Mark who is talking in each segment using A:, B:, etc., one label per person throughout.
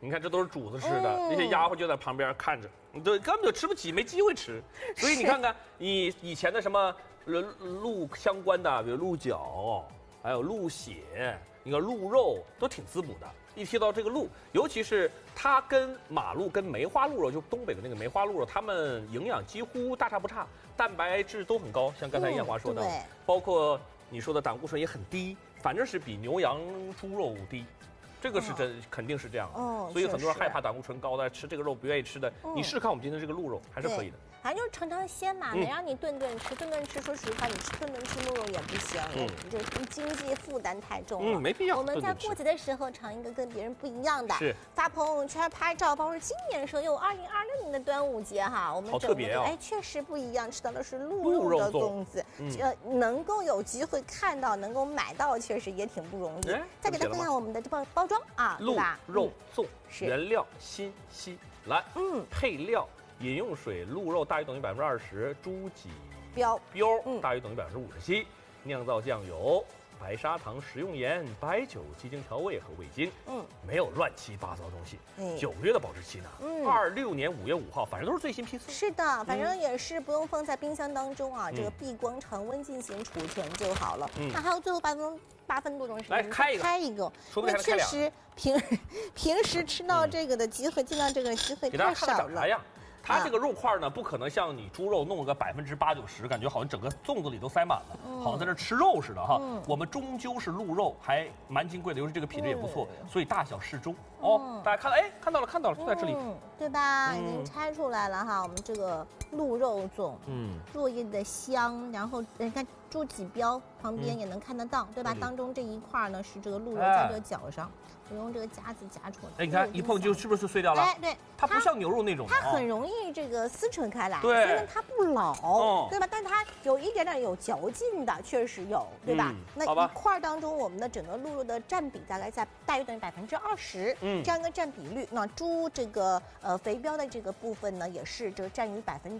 A: 你看这都是主子吃的，那些丫鬟就在旁边看着，你都根本就吃不起，没机会吃。所以你看看，你以前的什么鹿相关的，比如鹿角，还有鹿血，你看鹿肉都挺滋补的。一提到这个鹿，尤其是它跟马鹿、跟梅花鹿肉，就东北的那个梅花鹿肉，它们营养几乎大差不差，蛋白质都很高。像刚才艳华说的，包括你说的胆固醇也很低，反正是比牛羊猪肉低。这个是真，肯定是这样。所以很多人害怕胆固醇高的，吃这个肉不愿意吃的。你试试看我们今天这个鹿肉，还是可以的。
B: 反正就是尝尝鲜嘛，能让你顿顿吃，顿顿吃。说实话，你顿顿吃鹿肉也不行，这经济负担太重了。
A: 没必要。
B: 我们在过节的时候尝一个跟别人不一样的，
A: 是发
B: 朋友圈拍照，包括今年说有2020年的端午节哈，我们
A: 好特别啊！
B: 确实不一样，吃到的是鹿肉的粽子，能够有机会看到，能够买到，确实也挺不容易。再给大家看看我们的这个包装啊，对吧？
A: 鹿肉粽，原料新西兰，配料。饮用水鹿肉大于等于20%，猪脊膘大于等于57%，酿造酱油、白砂糖、食用盐、白酒、鸡精调味和味精，没有乱七八糟东西，9个月的保质期呢，26年5月5号，反正都是最新批次。
B: 是的，反正也是不用放在冰箱当中啊，这个避光常温进行储存就好了。那还有最后8分多钟时间，
A: 来开一个，
B: 那确实平时吃到这个的机会，见到这个机会太少了。
A: 它这个肉块呢，不可能像你猪肉弄个8%、90%，感觉好像整个粽子里都塞满了，好像在这吃肉似的哈。我们终究是鹿肉，还蛮金贵的，尤其这个品质也不错，所以大小适中哦。大家看到了，就在这里，
B: 对吧？已经拆出来了哈，我们这个鹿肉粽，落叶的香，然后你看猪脊膘旁边也能看得到，对吧？当中这一块呢是这个鹿肉在这个角上，我用这个夹子夹出来。
A: 你看一碰就是不是碎掉了？
B: 对，
A: 它不像牛肉那种，
B: 它很容易这个撕扯开来，所以呢它不老，对吧？但它有一点点有嚼劲的，确实有，对吧？那一块当中，我们的整个鹿肉的占比大约等于20%，这样一个占比率。那猪这个肥膘的这个部分呢，也是这占于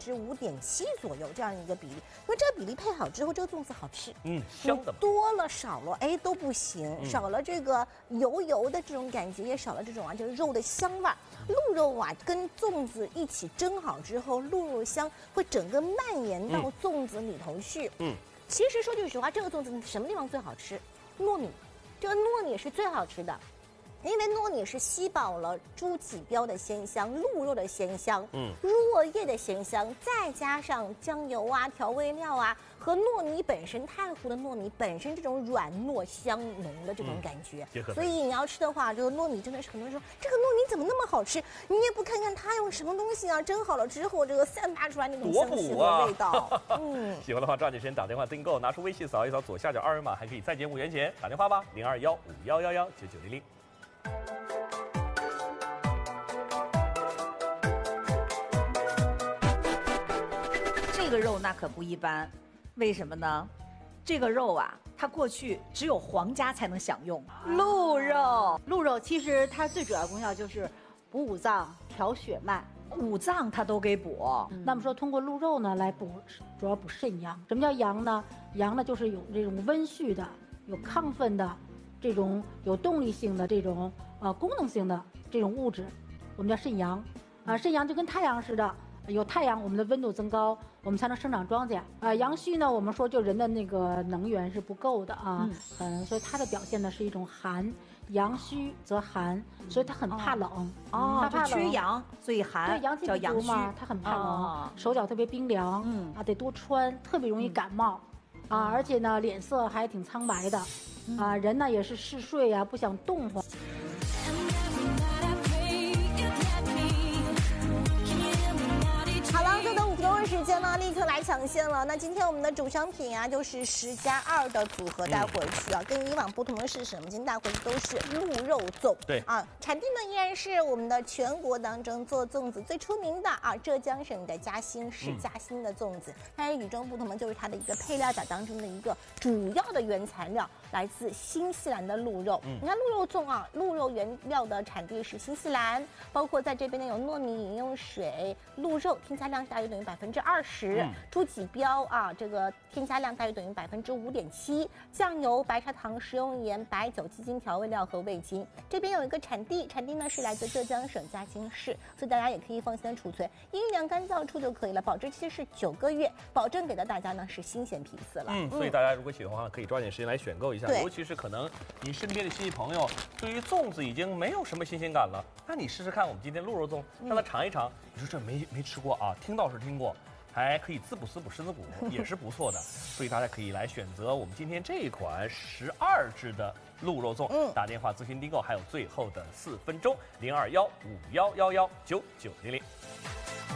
B: 5.7%左右这样一个比例。因为这个比例配好之后，这个粽子好吃，
A: 香的。
B: 多了少了都不行，少了这个油的这种感觉，也少了这种这个肉的香味儿。鹿肉跟粽子一起蒸好之后，鹿肉香会整个蔓延到粽子里头去。其实说句实话，这个粽子什么地方最好吃？糯米，这个糯米是最好吃的。因为糯米是吸饱了猪脊膘的鲜香、鹿肉的鲜香、落叶的鲜香，再加上酱油调味料和糯米本身太湖的糯米本身这种软糯香浓的这种感觉，所以你要吃的话，这个糯米真的是很多人说这个糯米怎么那么好吃？你也不看看它用什么东西蒸好了之后，这个散发出来那种香气和味道。
A: 喜欢的话抓紧时间打电话订购，拿出微信扫一扫左下角2维码，还可以再减5元钱。打电话吧，0215119900。
C: 这个肉那可不一般，为什么呢？这个肉它过去只有皇家才能享用。鹿肉
D: 其实它最主要功效就是补五脏、调血脉，
C: 五脏它都给补。
D: 那么说通过鹿肉呢来补，主要补肾阳。什么叫阳呢？阳呢就是有这种温煦的、有亢奋的、这种有动力性的这种功能性的这种物质，我们叫肾阳。肾阳就跟太阳似的。有太阳，我们的温度增高，我们才能生长庄稼。阳虚呢，我们说就人的那个能源是不够的所以它的表现呢是一种寒，阳虚则寒，所以它很怕冷
C: 它怕缺阳，所以寒。
D: 对，阳气不足嘛，它很怕冷，手脚特别冰凉，得多穿，特别容易感冒而且呢脸色还挺苍白的人呢也是嗜睡不想动活。
B: 好了，就等5分钟的时间呢，立刻来抢现了。那今天我们的主商品就是10+2的组合带回去跟以往不同的是什么？今天带回去都是鹿肉粽。
A: 对
B: 产地呢依然是我们的全国当中做粽子最出名的浙江省的嘉兴市嘉兴的粽子。但是与众不同的就是它的一个配料表当中的一个主要的原材料来自新西兰的鹿肉。你看鹿肉粽啊，鹿肉原料的产地是新西兰，包括在这边呢有糯米、饮用水、鹿肉，添加量大约等于20%，猪脊膘啊，这个添加量大约等于5.7%，酱油、白砂糖、食用盐、白酒、鸡精调味料和味精。这边有一个产地呢是来自浙江省嘉兴市，所以大家也可以放心的储存，阴凉干燥处就可以了，保质期是9个月，保证给到大家呢是新鲜皮丝了。
A: 所以大家如果喜欢的话，可以抓紧时间来选购一下，尤其是可能你身边的亲戚朋友对于粽子已经没有什么新鲜感了，那你试试看我们今天鹿肉粽，让他尝一尝，你说这没吃过啊，听到是听过。还可以滋补狮子骨，也是不错的，所以大家可以来选择我们今天这一款12只的鹿肉粽，打电话咨询订购，还有最后的4分钟，0215111990。